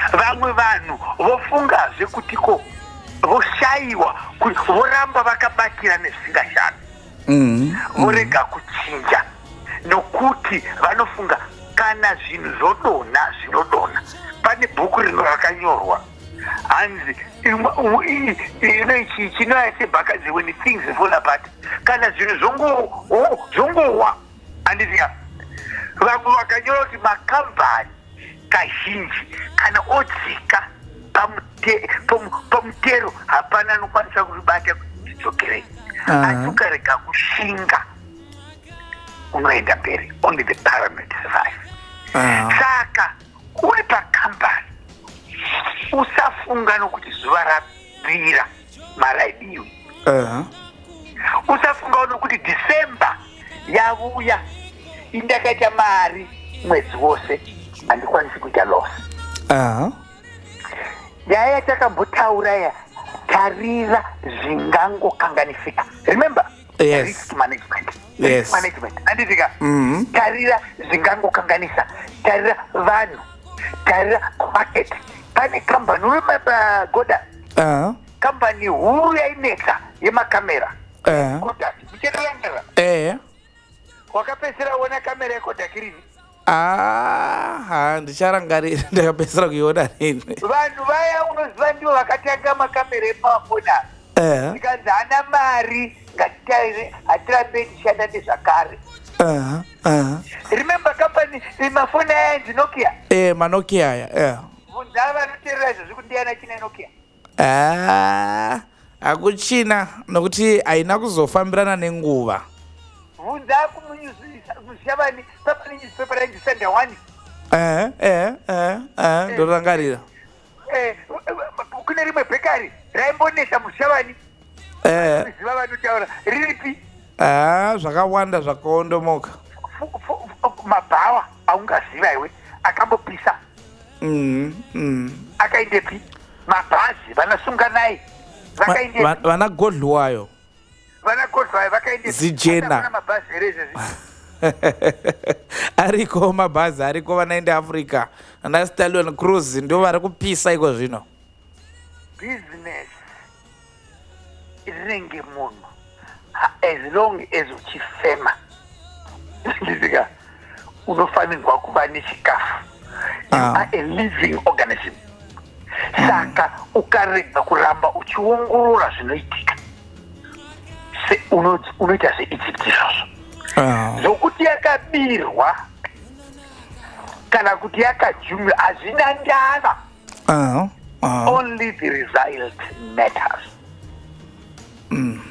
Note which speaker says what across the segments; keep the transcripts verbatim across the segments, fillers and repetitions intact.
Speaker 1: vamwe vanhu vofungazve kutiko voshayiwa voramba vakabatira nezvisingashami vorega kuchinja nokuti vanofunga kana zvinhu zvodonha zvinodonha. Pane bhuku rino rakanyorwa hanzi chinoite bhakadzi when things fall apart, kana zvinhu zvongowa handizika vamwe vakanyora kuti makambani kazhinji kana odzika pamutero hapana anokwanisa kuribata kuti dzokere asi ukarega kushinga unoenda mberi. Only the paranoid survive. Saka uri pakambani usafunga nokuti zuva rabvira maraidiwi. Usafunga nokuti December yavuya indakaita mari mwedzi wose handikwanisi kuita loss. Yaya yatakambotaura ya tarira zvingangokanganisika. Remember?
Speaker 2: Yes.
Speaker 1: Risk management.
Speaker 2: Yes.
Speaker 1: Risk management. Andizika. Mm-hmm. Tarira zvingangokanganisa. Tarira vanhu. Tarira market. Pane company remember Goda?
Speaker 2: Uh.
Speaker 1: Company huru yainetsa yemakamera.
Speaker 2: Uh.
Speaker 1: Kodak. Mcheterangara.
Speaker 2: Eh.
Speaker 1: Wakapesera wona kamera yeKodak rini?
Speaker 2: Ah, ndicharangarira ndakapesera kuiona nini.
Speaker 1: Vanhu vaya unoziva ndivo vakatanga makamera emafoni.
Speaker 2: Eh.
Speaker 1: Ndikanzi hana mari ngatitarire hatirambe tishanda nezvakare.
Speaker 2: Uh. Uh.
Speaker 1: Remember company mafoni aya yanzi Nokia?
Speaker 2: Eh, maNokia aya. Eh.
Speaker 1: Vunza vanoteerera izvozvi kuti ndiana china Nokia.
Speaker 2: Ah, akuchina nokuti haina kuzofambirana nenguva.
Speaker 1: Vunza kumushavani papani newspaper yanzi Sunday One.
Speaker 2: Eh, eh, eh, eh, ndorangarira.
Speaker 1: Eh, kune rimwe bhekari raimbonesa mushavani.
Speaker 2: Eh.
Speaker 1: Ziva vanotaura riripi?
Speaker 2: Ah, zvakawanda zvakaondomoka.
Speaker 1: Mabhawa aungaziva iwe akambopisa.
Speaker 2: Mm, mm.
Speaker 1: Akaendepi? Mabhazi vanasunga naye vakaendepi?
Speaker 2: Vana godlwayo.
Speaker 1: Vana godlwayo vakaendepi?
Speaker 2: Zijena.
Speaker 1: Vana mabhazi erezvezi.
Speaker 2: Ariko mabhazi ariko vanaenda Africa ana Stallion Cruise ndio vari kupisa iko zvino.
Speaker 1: Business ringe munhu as long as uchifema ndizika unofanirwa kuva nechikafu. You are a living organism. Saka ukarega kuramba uchiongorora zvinoitika unoita seIjipti izvozvo zvokuti yakabirwa kana kuti yakajumla hazvina ndava. Only the result matters.
Speaker 2: Mm.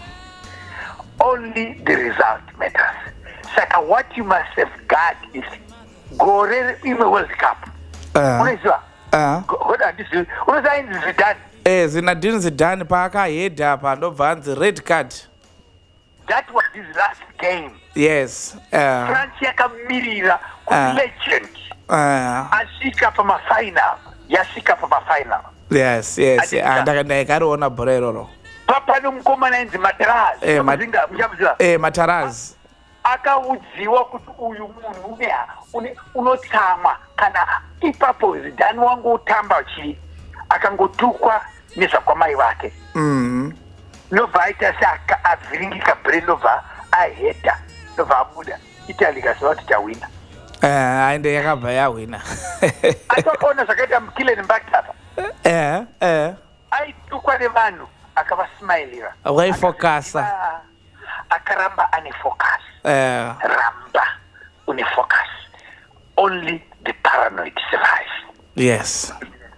Speaker 1: Only the result matters. Saka what you must safeguard is gore in the World Cup. Unoziva? Unoziva inzi Zidane?
Speaker 2: Eh, Zinedine Zidane paakahedha pa ndobva anzi red card.
Speaker 1: That was his last game.
Speaker 2: Yes. Uh,
Speaker 1: France yakamirira kuti
Speaker 2: uh,
Speaker 1: legend.
Speaker 2: Uh,
Speaker 1: asvika pamafinal. Yasvika pamafinal.
Speaker 2: Yes, yes. Ndakariona bhora iroro.
Speaker 1: Papano mukomana ainzi Matarazzi.
Speaker 2: Eh, mat eh, Matarazzi.
Speaker 1: Akaudziwa kuti uyu munhu une unotama kana ipapo Zidane wangu utamba chi akangotukwa nezvakwamai vake.
Speaker 2: Mhm.
Speaker 1: Nobva aita saka avhiringika Brendova ahedha nobva abuda Italy kaziva kuti tawina.
Speaker 2: Eh, ainde yakabva yawina.
Speaker 1: Atakaona zvakaita Kylian Mbappe apa.
Speaker 2: Eh, eh.
Speaker 1: Aitukwa nevanhu akavasmailira.
Speaker 2: Waifokasa.
Speaker 1: Akaramba ane focus.
Speaker 2: Eh.
Speaker 1: Ramba une focus. Only the paranoid survive.
Speaker 2: Yes.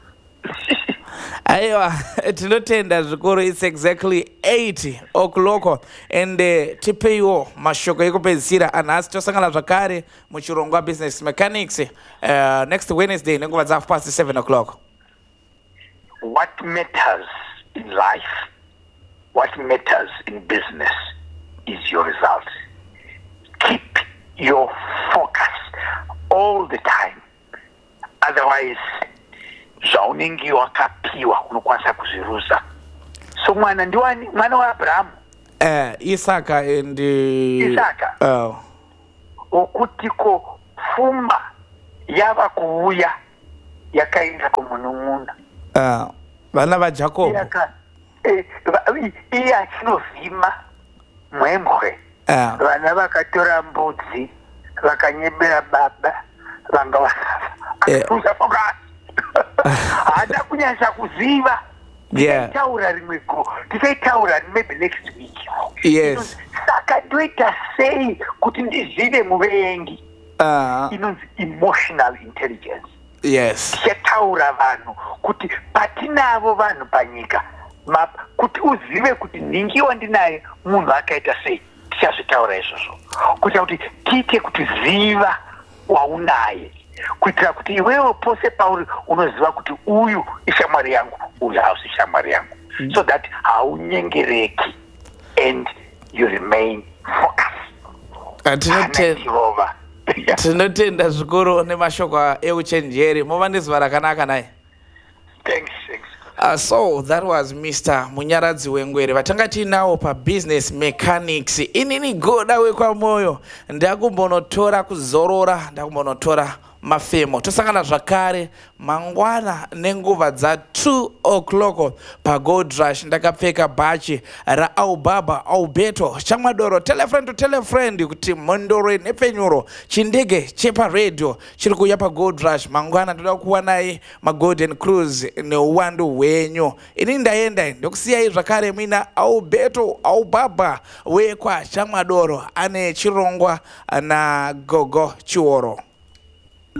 Speaker 2: Aiwa, tinotenda zvikuru. It's exactly eight o'clock and uh, tipeiwo mashoko ekupedzisira anhasi tosangana zvakare muchirongwa Business Mechanics uh, next Wednesday nenguva dza half past seven o'clock.
Speaker 1: What matters in life, what matters in business is your result. Keep your focus all the time. Otherwise, zvaunenge wakapiwa unokwanisa kuzviruza. So mwana ndiwani mwana waAbraham.
Speaker 2: Eh, Isaka and uh,
Speaker 1: Isaka.
Speaker 2: Oh.
Speaker 1: Okutiko pfuma yava kuuya yakaenda kumunun'una
Speaker 2: uh, vana vaJakobo
Speaker 1: yaka eh, iye achinovhima mwemwe uh. vana vakatora mbudzi vakanyebera baba vanga vasafa akaruza haana kunyasa kuziva tichaitaura rimwe go tichaitaura maybe next week
Speaker 2: yes
Speaker 1: saka ndoita sei kuti ndizive muvengi
Speaker 2: uh.
Speaker 1: inonzi emotional intelligence
Speaker 2: yes
Speaker 1: tichataura vanhu kuti patinavo vanhu panyika kuti uzive kuti nhingi wandinaye munhu akaita sei tichazvitaura izvozvo kuita kuti tiite kuti ziva waunaye kuitira kuti iwewe pose pauri unoziva kuti uyu ishamwari yangu uyu hausi shamwari yangu mm. so that haunyengereki and you remain focused.
Speaker 2: Tinotenda zvikuru nemashoko euchenjeri. Mova nezuva rakanaka naye.
Speaker 1: Thanks, thanks.
Speaker 2: Uh, so that was Mister Munyaradzi Wengwere vatanga tinawo pa Business Mechanics. Inini goda wekwamoyo ndakumbonotora kuzorora ndakumbonotora mafemo tosangana zvakare mangwana nenguva dza two o'clock pa Gold Rush ndakapfeka bhachi raAubaba Alberto Chamwadoro telefriend to telefriend kuti mondoro nepenyuro chindege chepa radio chiri kuuya pa Gold Rush mangwana ndoda kuwanai ma Golden Cruise neuwandu hwenyu ini ndaenda ndokusiyai zvakare mina Alberto Aubaba wekwa Chamwadoro ane chirongwa na Gogo Chioro.